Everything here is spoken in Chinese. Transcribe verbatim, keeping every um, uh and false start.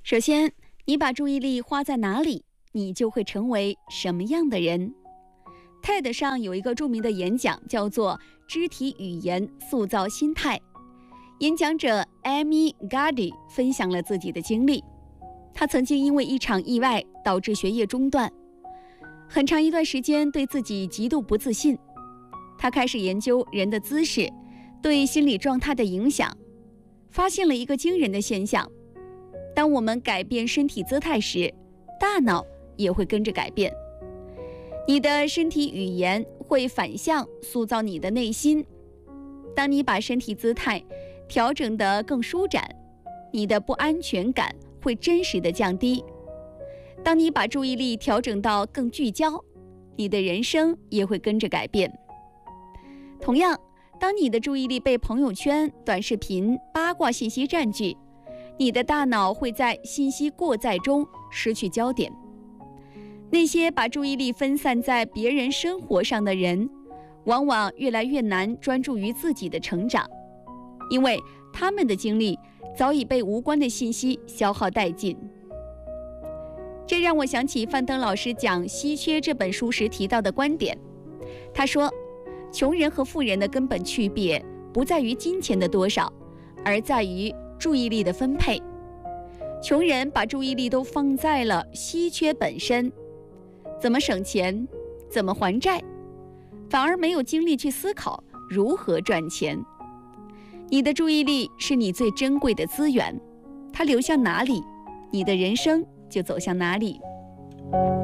首先，你把注意力花在哪里，你就会成为什么样的人。T E D 上有一个著名的演讲，叫做肢体语言塑造心态。演讲者 Amy Gadi 分享了自己的经历。她曾经因为一场意外导致学业中断，很长一段时间对自己极度不自信。她开始研究人的姿势对心理状态的影响，发现了一个惊人的现象：当我们改变身体姿态时，大脑也会跟着改变。你的身体语言会反向塑造你的内心。当你把身体姿态调整得更舒展，你的不安全感会真实的降低。当你把注意力调整到更聚焦，你的人生也会跟着改变。同样，当你的注意力被朋友圈、短视频、八卦信息占据，你的大脑会在信息过载中失去焦点。那些把注意力分散在别人生活上的人，往往越来越难专注于自己的成长，因为他们的精力早已被无关的信息消耗殆尽。这让我想起范登老师讲《稀缺》这本书时提到的观点。他说，穷人和富人的根本区别不在于金钱的多少，而在于注意力的分配。穷人把注意力都放在了稀缺本身，怎么省钱，怎么还债，反而没有精力去思考如何赚钱。你的注意力是你最珍贵的资源，它流向哪里，你的人生就走向哪里。